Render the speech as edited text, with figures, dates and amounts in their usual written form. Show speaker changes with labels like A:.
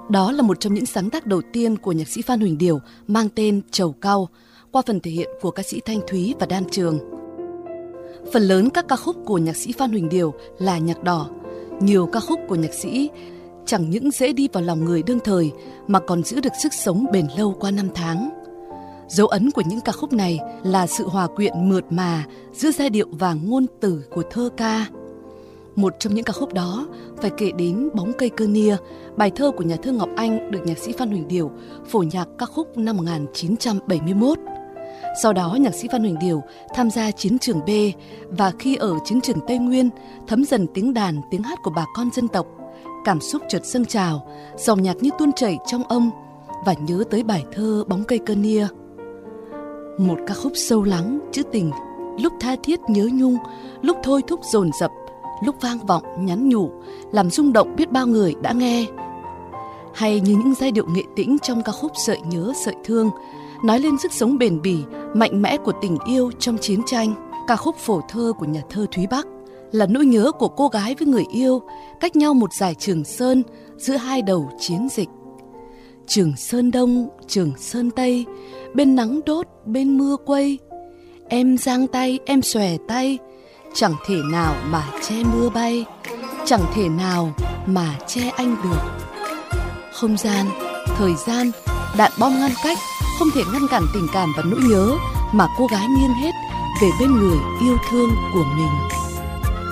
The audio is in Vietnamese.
A: Đó là một trong những sáng tác đầu tiên của nhạc sĩ Phan Huỳnh Điểu mang tên Trầu Cau, qua phần thể hiện của ca sĩ Thanh Thúy và Đan Trường. Phần lớn các ca khúc của nhạc sĩ Phan Huỳnh Điểu là nhạc đỏ. Nhiều ca khúc của nhạc sĩ chẳng những dễ đi vào lòng người đương thời mà còn giữ được sức sống bền lâu qua năm tháng. Dấu ấn của những ca khúc này là sự hòa quyện mượt mà giữa giai điệu và ngôn từ của thơ ca. Một trong những ca khúc đó phải kể đến Bóng cây cơ nia, bài thơ của nhà thơ Ngọc Anh được nhạc sĩ Phan Huỳnh Điểu phổ nhạc ca khúc năm 1971. Sau đó nhạc sĩ Phan Huỳnh Điểu tham gia chiến trường B, và khi ở chiến trường Tây Nguyên thấm dần tiếng đàn, tiếng hát của bà con dân tộc. Cảm xúc chợt dâng trào, dòng nhạc như tuôn chảy trong ông, và nhớ tới bài thơ Bóng cây cơ nia. Một ca khúc sâu lắng, trữ tình, lúc tha thiết nhớ nhung, lúc thôi thúc dồn dập, lúc vang vọng nhắn nhủ, làm rung động biết bao người đã nghe. Hay như những giai điệu nghệ tĩnh trong ca khúc Sợi nhớ sợi thương, nói lên sức sống bền bỉ, mạnh mẽ của tình yêu trong chiến tranh. Ca khúc Phổ thơ của nhà thơ Thúy Bắc là nỗi nhớ của cô gái với người yêu, cách nhau một dải Trường Sơn giữa hai đầu chiến dịch. Trường Sơn Đông, Trường Sơn Tây, bên nắng đốt, bên mưa quây. Em giang tay, em xòe tay, chẳng thể nào mà che mưa bay, chẳng thể nào mà che anh được. Không gian, thời gian, đạn bom ngăn cách không thể ngăn cản tình cảm và nỗi nhớ mà cô gái nghiêng hết về bên người yêu thương của mình.